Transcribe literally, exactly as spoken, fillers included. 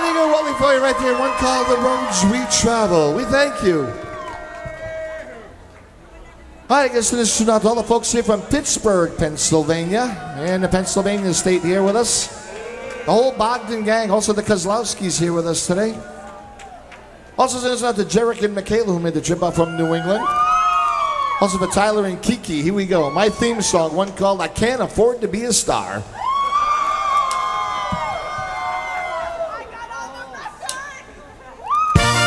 you go, what we for you right there. One called The Roads We Travel. We thank you. Hi, I guess this is out to all the folks here from Pittsburgh, Pennsylvania, and the Pennsylvania State here with us. The whole Bogdan gang, also the Kozlowskis here with us today. Also send us out to Jarek and Michaela who made the trip out from New England. Also for Tyler and Kiki, here we go. My theme song, one called I Can't Afford to Be a Star.